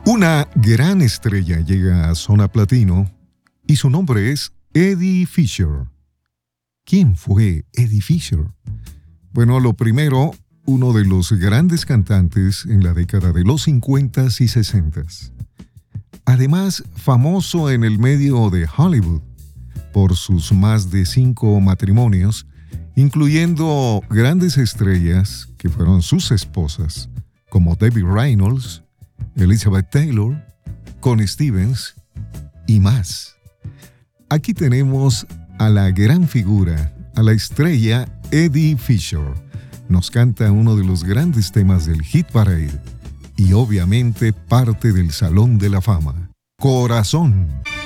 Una gran estrella llega a Zona Platino y su nombre es Eddie Fisher. ¿Quién fue Eddie Fisher? Bueno, lo primero, uno de los grandes cantantes en la década de los 50s y 60s. Además, famoso en el medio de Hollywood por sus más de 5 matrimonios, incluyendo grandes estrellas que fueron sus esposas, como Debbie Reynolds, Elizabeth Taylor, Connie Stevens y más. Aquí tenemos a la gran figura, a la estrella Eddie Fisher. Nos canta uno de los grandes temas del Hit Parade y obviamente parte del Salón de la Fama. Corazón.